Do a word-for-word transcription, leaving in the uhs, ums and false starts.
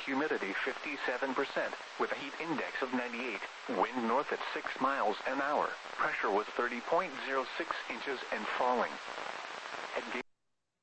humidity fifty-seven percent, with a heat index of ninety-eight, wind north at six miles an hour, pressure was thirty point zero six inches and falling. At